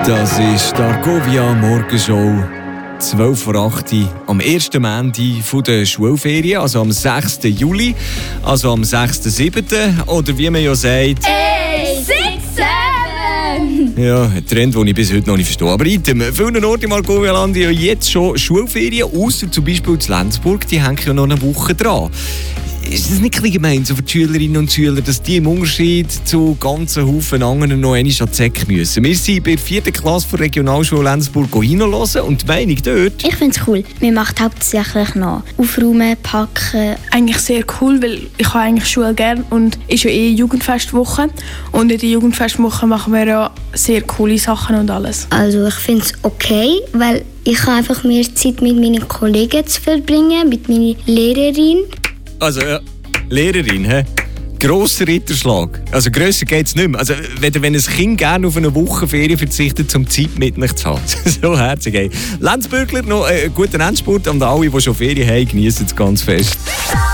Das ist die Argovia Morgenshow. 12 vor 8 Uhr am ersten Montag der Schulferien, also am 6. Juli, also am 6.7. oder wie man ja sagt... 8, 6, 7! Ja, ein Trend, den ich bis heute noch nicht verstehe. Aber in vielen Orten im Argovia-Land ja jetzt schon Schulferien, ausser zum Beispiel in Lenzburg, die hängen ja noch eine Woche dran. Ist das nicht ein bisschen gemein so für die Schülerinnen und Schüler, dass die im Unterschied zu ganzen Haufen anderen noch einmal an die Säcke müssen? Wir sind bei der 4. Klasse der Regionalschule Lenzburg hinhören und die Meinung dort... Ich finde es cool. Man macht hauptsächlich noch Aufräumen, Packen. Eigentlich sehr cool, weil ich habe eigentlich Schule gerne und es ist ja Jugendfestwoche. Und in der Jugendfestwoche machen wir ja sehr coole Sachen und alles. Also ich finde es okay, weil ich habe einfach mehr Zeit mit meinen Kollegen zu verbringen, mit meiner Lehrerin. Also, Lehrerin, hä? Grosser Ritterschlag. Also grösser geht es nicht mehr. Also, wenn ein Kind gerne auf eine Woche Ferien verzichtet, um Zeit mit euch zu haben. So herzig, ey. Lenzbürgler, noch einen guten Endspurt. Und alle, die schon Ferien haben, genießen es ganz fest.